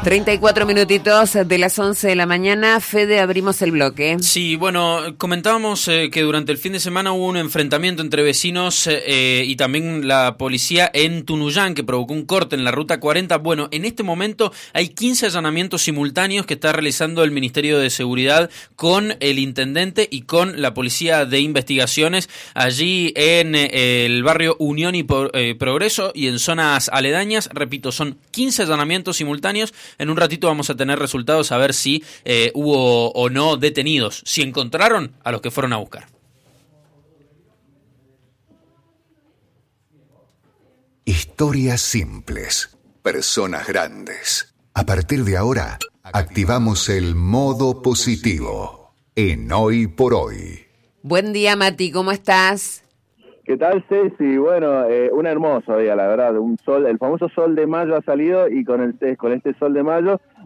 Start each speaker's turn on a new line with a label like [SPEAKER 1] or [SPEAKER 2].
[SPEAKER 1] 34 minutitos de las 11 de la mañana. Fede, abrimos el bloque.
[SPEAKER 2] Sí, bueno, comentábamos que durante el fin de semana hubo un enfrentamiento entre vecinos y también la policía en Tunuyán que provocó un corte en la ruta 40. Bueno, en este momento hay 15 allanamientos simultáneos que está realizando el Ministerio de Seguridad con el intendente y con la Policía de Investigaciones allí en el barrio Unión y Progreso y en zonas aledañas. Repito, son 15 allanamientos simultáneos. En un ratito vamos a tener resultados a ver si hubo o no detenidos, si encontraron a los que fueron a buscar.
[SPEAKER 3] Historias simples, personas grandes. A partir de ahora, activamos el modo positivo en Hoy por Hoy.
[SPEAKER 1] Buen día, Mati, ¿cómo estás?
[SPEAKER 4] ¿Qué tal, Ceci? Bueno, un hermoso día, la verdad, un sol, el famoso sol de mayo ha salido y con este sol de mayo